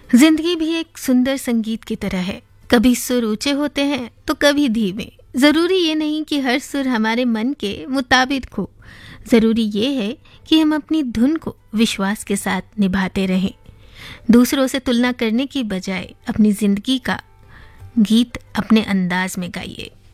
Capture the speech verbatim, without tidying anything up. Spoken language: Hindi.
जिंदगी भी एक सुंदर संगीत की तरह है, कभी सुर ऊंचे होते हैं तो कभी धीमे। जरूरी ये नहीं कि हर सुर हमारे मन के मुताबिक हो, जरूरी ये है कि हम अपनी धुन को विश्वास के साथ निभाते रहें। दूसरों से तुलना करने की बजाय अपनी जिंदगी का गीत अपने अंदाज में गाइए।